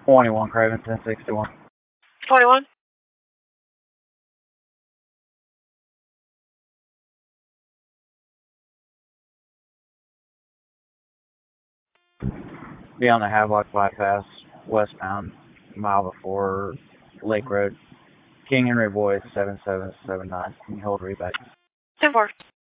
21 Craven 1061. 21. Be on the Havelock bypass, westbound, mile before Lake Road. King Henry Boy 7779. Can you hold reback? 10-4.